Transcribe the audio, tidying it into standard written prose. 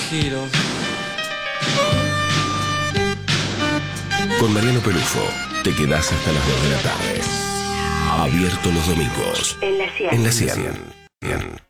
giros. Con Mariano Pelufo, te quedás hasta las 2 de la tarde. Abierto los domingos. En la 100. En la 100.